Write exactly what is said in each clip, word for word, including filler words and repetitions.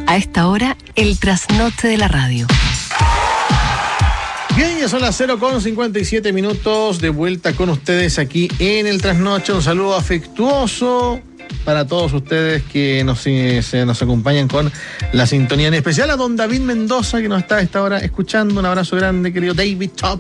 A esta hora, el trasnoche de la radio. Bien, ya son las cero con cincuenta y siete minutos, de vuelta con ustedes aquí en el trasnoche. Un saludo afectuoso para todos ustedes que nos, se, nos acompañan con la sintonía, en especial a don David Mendoza, que nos está a esta hora escuchando. Un abrazo grande, querido David Top,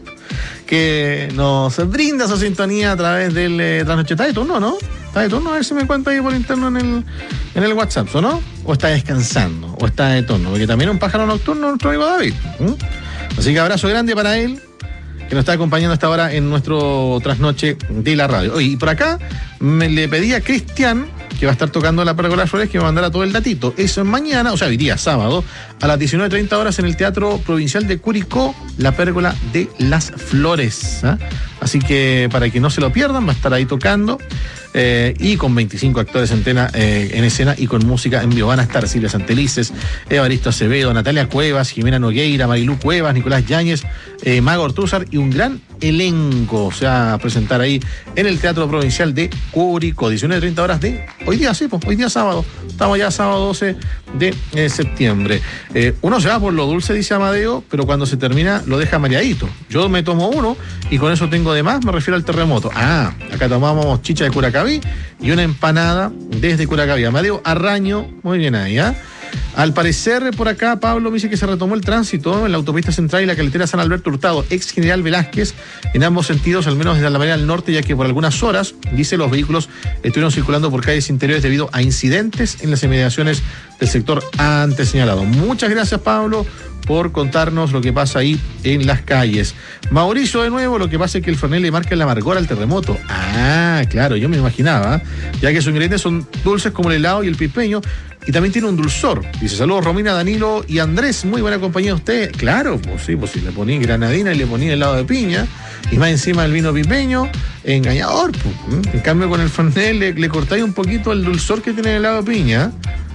que nos brinda su sintonía a través del eh, trasnoche. ¿Está de turno, no? ¿Está de turno? A ver si me cuenta ahí por interno en el, en el WhatsApp, ¿o no? ¿O está descansando? ¿O está de turno? Porque también es un pájaro nocturno nuestro amigo David. ¿Mm? Así que abrazo grande para él, que nos está acompañando hasta ahora en nuestro trasnoche de la radio. Oye, y por acá me le pedí a Cristian, que va a estar tocando la Pérgola Flores, que me mandara todo el datito. Eso es mañana, o sea, hoy día, sábado, a las diecinueve treinta horas en el Teatro Provincial de Curicó, la Pérgola de las Flores. ¿eh? Así que para que no se lo pierdan, va a estar ahí tocando. Eh, y con veinticinco actores en, tena, eh, en escena y con música en vivo. Van a estar Silvia Santelices, Evaristo Acevedo, Natalia Cuevas, Jimena Nogueira, Marilú Cuevas, Nicolás Yáñez, eh, Mago Ortúzar y un gran elenco. Se va a presentar ahí en el Teatro Provincial de Curicó, diecinueve treinta horas de hoy día, sí, pues, hoy día sábado. Estamos ya sábado doce de eh, septiembre. Eh, uno se va por lo dulce, dice Amadeo, pero cuando se termina lo deja mareadito. Yo me tomo uno y con eso tengo de más, me refiero al terremoto. Ah, acá tomamos chicha de Curacaví y una empanada desde Curacaví. Amadeo Arraño, muy bien ahí, ¿ah? ¿eh? Al parecer, por acá, Pablo dice que se retomó el tránsito en la autopista central y la carretera San Alberto Hurtado, ex General Velázquez, en ambos sentidos, al menos desde la mañana al norte, ya que por algunas horas, dice, los vehículos estuvieron circulando por calles interiores debido a incidentes en las inmediaciones del sector antes señalado. Muchas gracias, Pablo, por contarnos lo que pasa ahí en las calles. Mauricio, de nuevo, lo que pasa es que el Fernet le marca el amargor al terremoto. Ah, claro, yo me imaginaba, ya que sus ingredientes son dulces como el helado y el pipeño, y también tiene un dulzor. Dice, saludos Romina, Danilo y Andrés, muy buena compañía de usted. Claro, pues sí, pues si le poní granadina y le poní helado de piña, y más encima el vino pipeño, engañador, pues. ¿Mm? En cambio con el Fernet le, le cortáis un poquito el dulzor que tiene el helado de piña.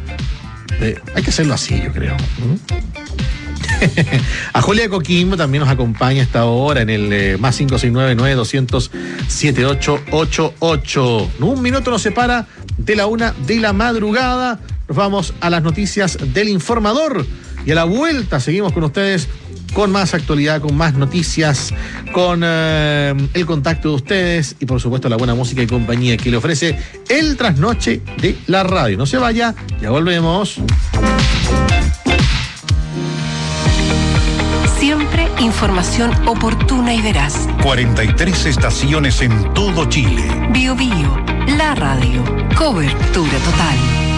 Eh, hay que hacerlo así, yo creo. ¿Mm? A Julia de Coquimbo también nos acompaña hasta ahora en el eh, más cinco seis nueve nueve doscientos setenta y ocho ochenta y ocho. Un minuto nos separa de la una de la madrugada. Nos vamos a las noticias del informador y a la vuelta seguimos con ustedes con más actualidad, con más noticias, con eh, el contacto de ustedes y por supuesto la buena música y compañía que le ofrece el trasnoche de la radio. No se vaya, ya volvemos. Siempre información oportuna y veraz. cuarenta y tres estaciones en todo Chile. Bio Bio, la radio. Cobertura total.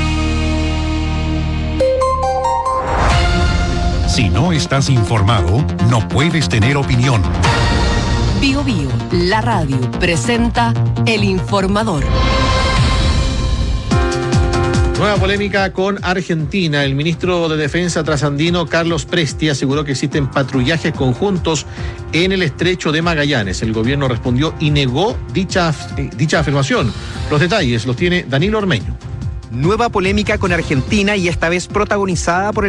Si no estás informado, no puedes tener opinión. Bio Bio, la radio, presenta El Informador. Nueva polémica con Argentina. El ministro de Defensa trasandino, Carlos Presti, aseguró que existen patrullajes conjuntos en el estrecho de Magallanes. El gobierno respondió y negó dicha, dicha afirmación. Los detalles los tiene Danilo Ormeño. Nueva polémica con Argentina y esta vez protagonizada por